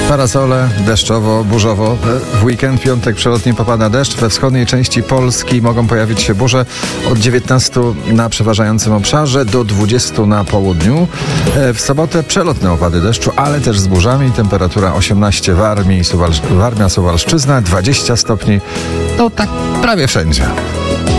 Parasole, deszczowo, burzowo. W weekend, piątek przelotnie popada deszcz. We wschodniej części Polski mogą pojawić się burze od 19 na przeważającym obszarze do 20 na południu. W sobotę przelotne opady deszczu, ale też z burzami. Temperatura 18 Warmia, Suwalszczyzna, 20 stopni. No tak prawie wszędzie.